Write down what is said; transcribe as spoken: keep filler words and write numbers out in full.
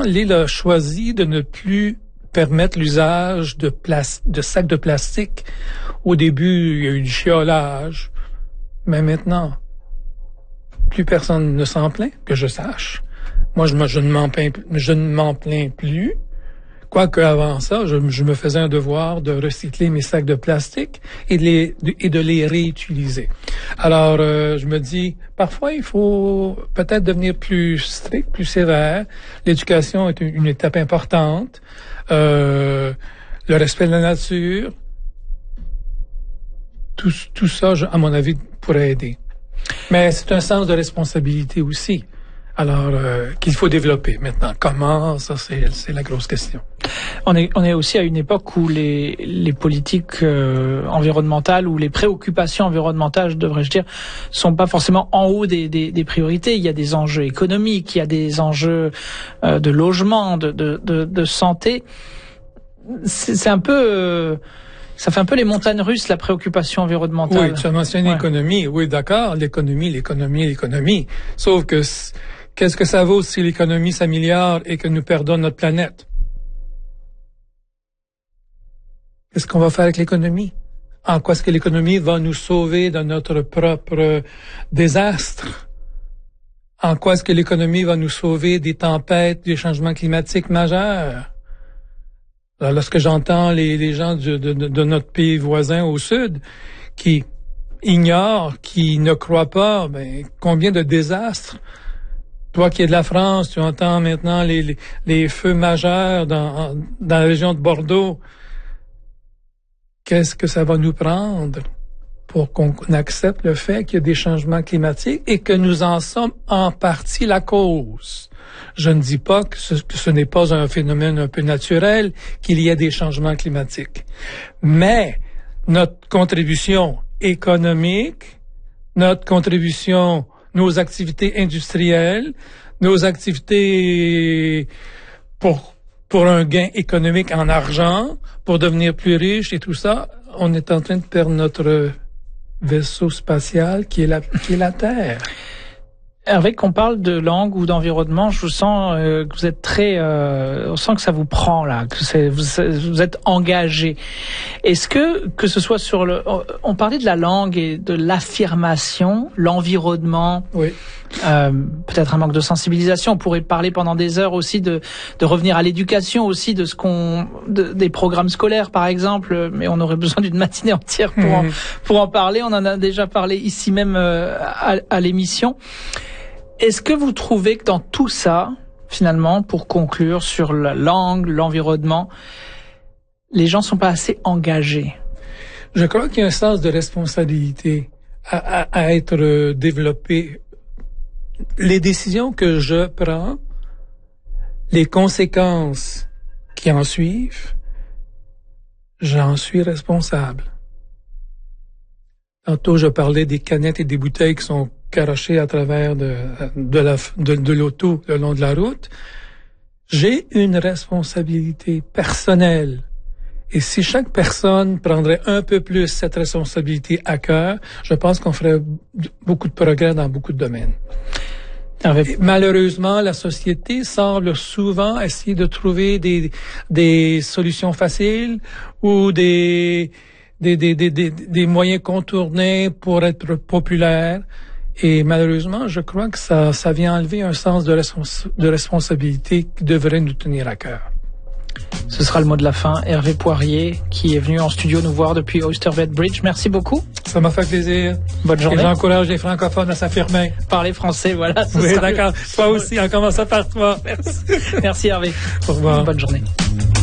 l'île a choisi de ne plus permettre l'usage de, plas- de sacs de plastique. Au début, il y a eu du chiolage, mais maintenant, plus personne ne s'en plaint, que je sache. Moi, je, je ne m'en plains, je ne m'en plains plus. Quoique avant ça, je, je me faisais un devoir de recycler mes sacs de plastique et de les, de, et de les réutiliser. Alors, euh, je me dis, parfois, il faut peut-être devenir plus strict, plus sévère. L'éducation est une, une étape importante. Euh, le respect de la nature. Tout, tout ça, je, à mon avis, pourrait aider. Mais c'est un sens de responsabilité aussi. Alors, euh, qu'il faut développer maintenant. Comment? Ça, c'est, c'est la grosse question. On est, on est aussi à une époque où les, les politiques euh, environnementales ou les préoccupations environnementales, devrais-je dire, sont pas forcément en haut des, des, des priorités. Il y a des enjeux économiques, il y a des enjeux euh, de logement, de, de, de, de santé. C'est, c'est un peu... Euh, Ça fait un peu les montagnes russes, la préoccupation environnementale. Oui, tu as mentionné ouais. l'économie. Oui, d'accord, l'économie, l'économie, l'économie. Sauf que qu'est-ce que ça vaut si l'économie s'améliore et que nous perdons notre planète? Qu'est-ce qu'on va faire avec l'économie? En quoi est-ce que l'économie va nous sauver de notre propre désastre? En quoi est-ce que l'économie va nous sauver des tempêtes, des changements climatiques majeurs? Alors, lorsque j'entends les, les gens de, de, de notre pays voisin au sud qui ignorent, qui ne croient pas, ben, combien de désastres. Toi qui es de la France, tu entends maintenant les, les, les feux majeurs dans, dans la région de Bordeaux. Qu'est-ce que ça va nous prendre pour qu'on accepte le fait qu'il y a des changements climatiques et que nous en sommes en partie la cause? Je ne dis pas que ce, que ce n'est pas un phénomène un peu naturel qu'il y ait des changements climatiques. Mais notre contribution économique, notre contribution, nos activités industrielles, nos activités pour pour un gain économique en argent, pour devenir plus riche et tout ça, on est en train de perdre notre vaisseau spatial qui est la, qui est la Terre. Hervé, qu'on parle de langue ou d'environnement, je vous sens euh, que vous êtes très, euh, on sent que ça vous prend là, que c'est, vous, vous êtes engagé. Est-ce que que ce soit sur le, on parlait de la langue et de l'affirmation, l'environnement. Oui. Euh, peut-être un manque de sensibilisation. On pourrait parler pendant des heures aussi de de revenir à l'éducation aussi, de ce qu'on, de, des programmes scolaires par exemple. Mais on aurait besoin d'une matinée entière pour mmh. en, pour en parler. On en a déjà parlé ici même euh, à, à l'émission. Est-ce que vous trouvez que dans tout ça, finalement, pour conclure sur la langue, l'environnement, les gens sont pas assez engagés? Je crois qu'il y a un sens de responsabilité à, à, à être développé. Les décisions que je prends, les conséquences qui en suivent, j'en suis responsable. Tantôt, je parlais des canettes et des bouteilles qui sont garochées à travers de, de, la, de, de l'auto le long de la route. J'ai une responsabilité personnelle. Et si chaque personne prendrait un peu plus cette responsabilité à cœur, je pense qu'on ferait beaucoup de progrès dans beaucoup de domaines. Et malheureusement, la société semble souvent essayer de trouver des, des solutions faciles ou des, des, des, des, des, des moyens contournés pour être populaire. Et malheureusement, je crois que ça, ça vient enlever un sens de, respons- de responsabilité qui devrait nous tenir à cœur. Ce sera le mot de la fin. Hervé Poirier, qui est venu en studio nous voir depuis Oyster Bay Bridge. Merci beaucoup. Ça m'a fait plaisir. Bonne journée. Et j'encourage les francophones à s'affirmer. Parler français, voilà. Oui, d'accord. Toi aussi, en commençant par toi. Merci. Merci Hervé. Au revoir. Bonne journée.